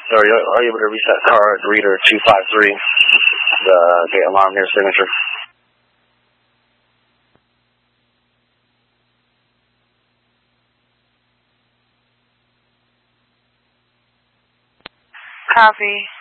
Are you able to reset card reader 253, the alarm near signature? Copy.